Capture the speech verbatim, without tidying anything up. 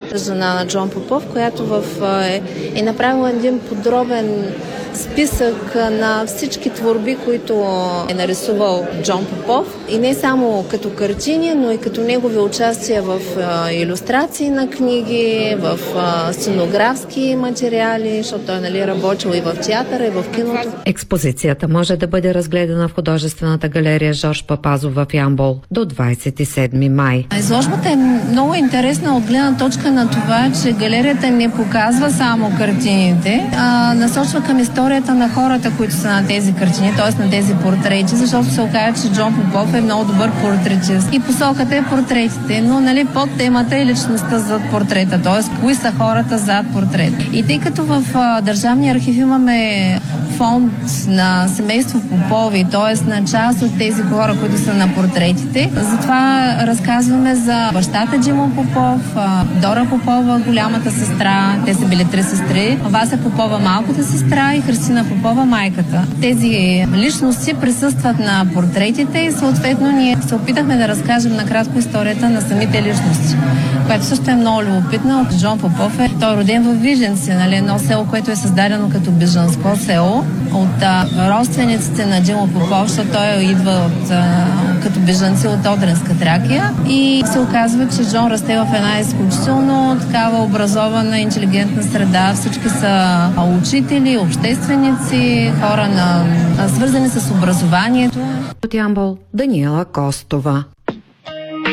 жена на Джон Попов, която в, е, е направила един подробен списък на всички творби, които е нарисувал Джон Попов. И не само като картини, но и като негови участия в а, илюстрации на книги, в а, сценографски материали, защото той нали, работил и в театъра, и в киното. Експозицията може да бъде разгледана в художествената галерия Жорж Папазов в Ямбол до двадесет и седми май. Изложбата е много интересна от гледна точка на това, че галерията не показва само картините, а насочва към историята на хората, които са на тези картини, т.е. на тези портрети, защото се оказа, че Джон Попов е много добър портретист. И посоката е портретите, но нали, под темата е личността зад портрета, т.е. кои са хората зад портрет. И тъй като в а, Държавния архив имаме фонд на семейство Попови, т.е. на част от тези хора, които са на портретите, затова разказваме за бащата Джимо Попов, а, Дора Попова, голямата сестра, те са били три сестри, Вася Попова, малката сестра и Христина Попова, майката. Тези личности присъстват на портретите и съответно ние се опитахме да разкажем накратко историята на самите личности, което също е много любопитно. Джон Попов е, той е роден в Виженци, нали, едно село, което е създадено като бежанско село от а, родствениците на Джимо Попов, защото той идва от, а, като бежанци от Одринска Тракия и се оказва, че Джон расте в една изключително такава образована, интелигентна среда. Всички са учители, общественици, хора на, свързани с образованието. От Ямбол Даниела Костова.